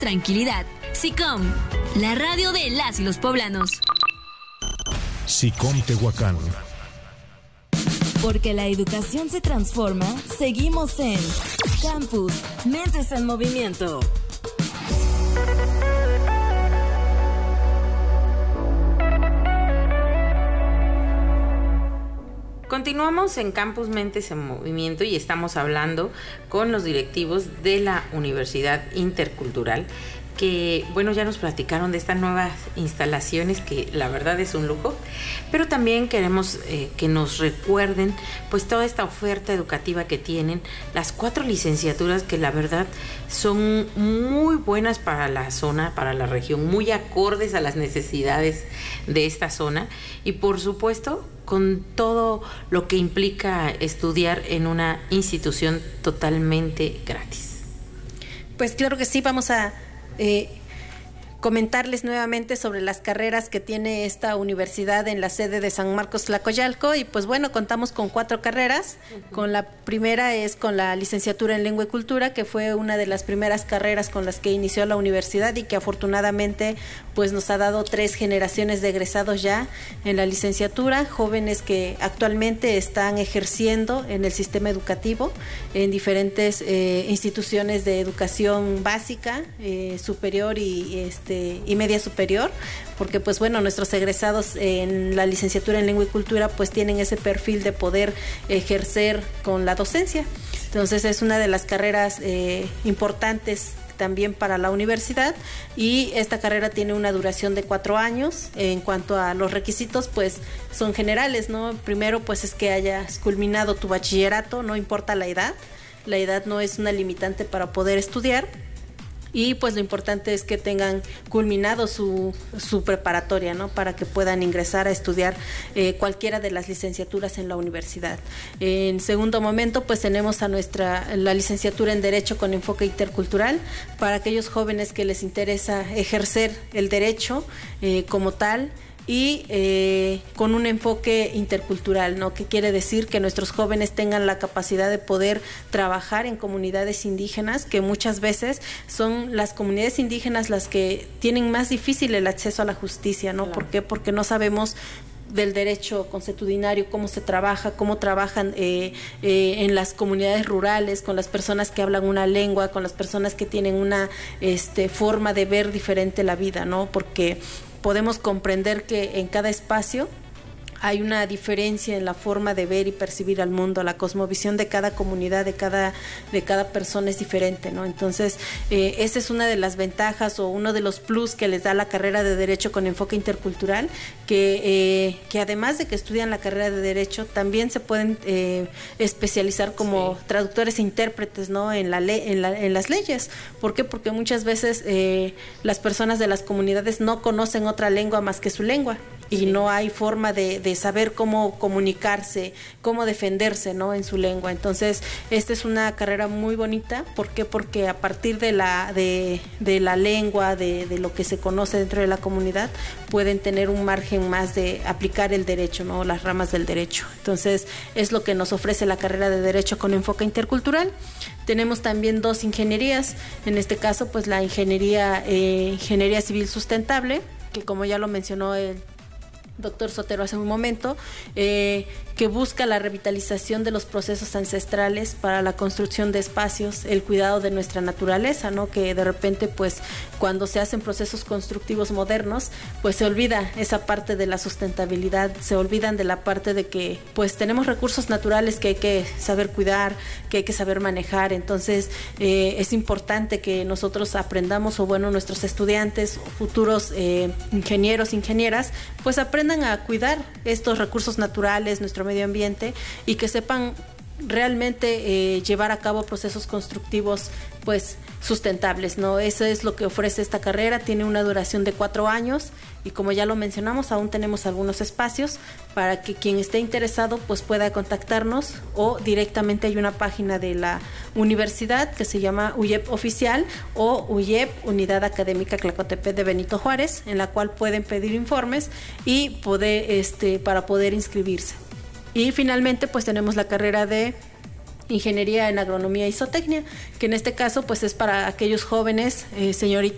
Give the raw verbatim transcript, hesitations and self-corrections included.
tranquilidad. SICOM, la radio de las y los poblanos. SICOM Tehuacán. Porque la educación se transforma, seguimos en Campus Mentes en Movimiento. Continuamos en Campus Mentes en Movimiento y estamos hablando con los directivos de la Universidad Intercultural, que, bueno, ya nos platicaron de estas nuevas instalaciones, que la verdad es un lujo, pero también queremos eh, que nos recuerden pues toda esta oferta educativa que tienen, las cuatro licenciaturas que la verdad son muy buenas para la zona, para la región, muy acordes a las necesidades de esta zona y por supuesto con todo lo que implica estudiar en una institución totalmente gratis. Pues claro que sí, vamos a Eh, comentarles nuevamente sobre las carreras que tiene esta universidad en la sede de San Marcos Tlacoyalco y pues bueno, contamos con cuatro carreras. Uh-huh. Con la primera es con la licenciatura en Lengua y Cultura, que fue una de las primeras carreras con las que inició la universidad y que afortunadamente pues nos ha dado tres generaciones de egresados ya en la licenciatura, jóvenes que actualmente están ejerciendo en el sistema educativo en diferentes eh, instituciones de educación básica, eh, superior y este y media superior, porque pues bueno, nuestros egresados en la licenciatura en Lengua y Cultura pues tienen ese perfil de poder ejercer con la docencia. Entonces es una de las carreras eh, importantes también para la universidad y esta carrera tiene una duración de cuatro años. En cuanto a los requisitos, pues son generales, ¿no? Primero pues es que hayas culminado tu bachillerato, no importa la edad, la edad no es una limitante para poder estudiar. Y pues lo importante es que tengan culminado su, su preparatoria, ¿no? Para que puedan ingresar a estudiar eh, cualquiera de las licenciaturas en la universidad. En segundo momento, pues tenemos a nuestra la licenciatura en Derecho con enfoque intercultural para aquellos jóvenes que les interesa ejercer el derecho eh, como tal. Y eh, con un enfoque intercultural, ¿no? Que quiere decir que nuestros jóvenes tengan la capacidad de poder trabajar en comunidades indígenas, que muchas veces son las comunidades indígenas las que tienen más difícil el acceso a la justicia, ¿no? Claro. ¿Por qué? Porque no sabemos del derecho consuetudinario, cómo se trabaja, cómo trabajan eh, eh, en las comunidades rurales, con las personas que hablan una lengua, con las personas que tienen una este, forma de ver diferente la vida, ¿no? Porque podemos comprender que en cada espacio hay una diferencia en la forma de ver y percibir al mundo, la cosmovisión de cada comunidad, de cada, de cada persona es diferente, ¿no? Entonces, eh, esa es una de las ventajas o uno de los plus que les da la carrera de Derecho con enfoque intercultural, que, eh, que además de que estudian la carrera de Derecho, también se pueden eh, especializar como sí. traductores e intérpretes, ¿no? En, la ley, en, la, en las leyes. ¿Por qué? Porque muchas veces eh, las personas de las comunidades no conocen otra lengua más que su lengua. Y sí. no hay forma de, de saber cómo comunicarse, cómo defenderse, ¿no? En su lengua. Entonces, esta es una carrera muy bonita. ¿Por qué? Porque a partir de la, de, de la lengua, de, de lo que se conoce dentro de la comunidad, pueden tener un margen más de aplicar el derecho, ¿no? Las ramas del derecho. Entonces, es lo que nos ofrece la carrera de Derecho con enfoque intercultural. Tenemos también dos ingenierías. En este caso, pues la ingeniería, eh, ingeniería civil sustentable, que como ya lo mencionó el doctor Sotero hace un momento, eh, que busca la revitalización de los procesos ancestrales para la construcción de espacios, el cuidado de nuestra naturaleza, ¿no? Que de repente, pues, cuando se hacen procesos constructivos modernos, pues se olvida esa parte de la sustentabilidad, se olvidan de la parte de que, pues, tenemos recursos naturales que hay que saber cuidar, que hay que saber manejar. Entonces, eh, es importante que nosotros aprendamos, o bueno, nuestros estudiantes, futuros eh, ingenieros, ingenieras, pues aprendan a cuidar estos recursos naturales, nuestro medio ambiente, y que sepan realmente eh, llevar a cabo procesos constructivos pues sustentables, ¿no? Eso es lo que ofrece esta carrera. Tiene una duración de cuatro años y, como ya lo mencionamos, aún tenemos algunos espacios para que quien esté interesado pues pueda contactarnos, o directamente hay una página de la universidad que se llama U Y E P Oficial o U Y E P Unidad Académica Tlacotepec de Benito Juárez, en la cual pueden pedir informes y poder este para poder inscribirse. Y finalmente pues tenemos la carrera de Ingeniería en Agronomía y Zootecnia, que en este caso pues es para aquellos jóvenes, eh, señoritas